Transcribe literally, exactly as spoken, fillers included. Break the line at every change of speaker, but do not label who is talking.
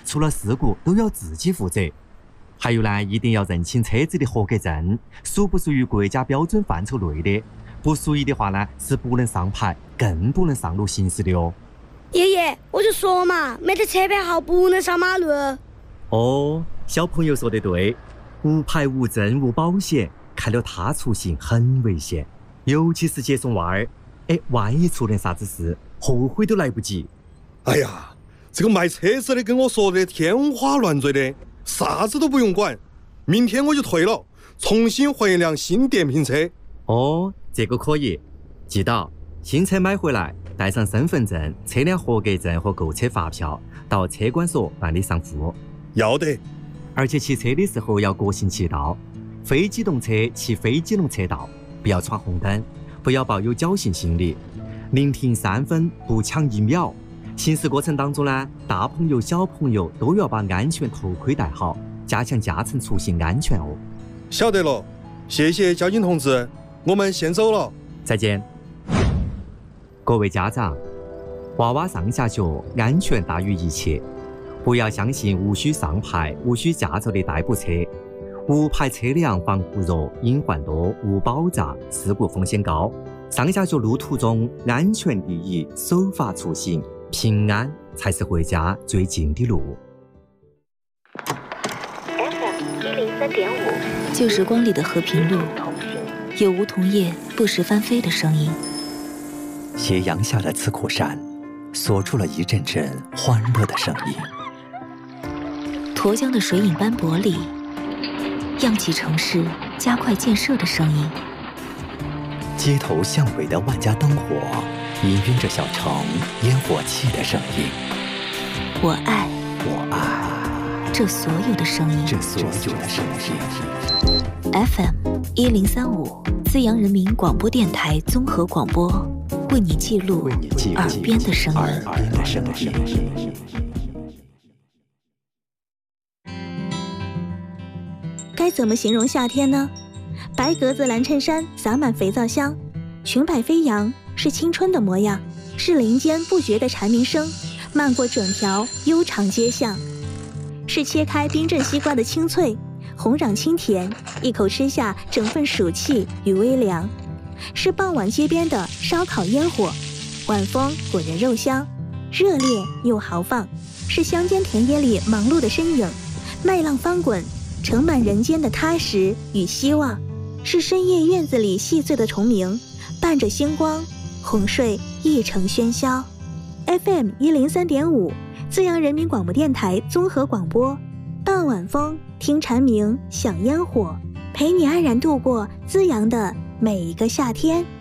出了事故都要自己负责。还有呢，一定要认清车子的合格证，属不属于国家标准范畴内的，不属于的话呢，是不能上牌，更不能上路行驶的哦。
爷爷，我就说嘛，没得车牌号不能上马路。
哦，小朋友说得对，无牌无证无保险，开了他出行很危险，尤其是接送娃儿，哎，万一出点啥子事，后悔都来不及。
哎呀，这个卖车子的跟我说的天花乱坠的，啥子都不用管，明天我就退了，重新换一辆新电瓶车。
哦，这个可以，记到新车买回来，带上身份证、车辆合格证和购车发票，到车管所办理上户。
要得。
而且骑车的时候要各行其道，非机动车骑非机动车道，不要闯红灯，不要抱有侥幸心理，宁停三分不抢一秒。行驶过程当中呢，大朋友小朋友都要把安全头盔戴好，加强驾乘出行安全哦。
晓得了，谢谢交警同志，我们先走了。
再见。各位家长，娃娃上下学安全大于一切，不要相信无需上牌、无需驾照的代步车。无牌车辆防护弱，隐患多，无保障，事故风险高。上下学路途中，安全第一，守法出行，平安才是回家最近的路。
F M 一零三点五，
旧时光里的和平路，有梧桐叶不时翻飞的声音。
斜阳下的刺口山，锁出了一阵阵欢乐的声音。
沱江的水影斑驳里，漾起城市加快建设的声音。
街头巷尾的万家灯火，氤氲着小城烟火气的声音。
我爱，
我爱
这所有的声音，
这所有的声音。
F M 一零三五，资阳人民广播电台综合广播，为你记录耳边的声音。
耳边的声音。
该怎么形容夏天呢？白格子蓝衬衫洒满肥皂香，裙摆飞扬，是青春的模样，是林间不绝的蝉鸣声，漫过整条悠长街巷，是切开冰镇西瓜的清脆，红壤清甜，一口吃下整份暑气与微凉，是傍晚街边的烧烤烟火，晚风裹人肉香，热烈又豪放，是乡间田野里忙碌的身影，麦浪翻滚，盛满人间的踏实与希望，是深夜院子里细碎的虫鸣，伴着星光，哄睡一城喧嚣。F M 一零三点五，资阳人民广播电台综合广播，傍晚风，听蝉鸣，享烟火，陪你安然度过资阳的每一个夏天。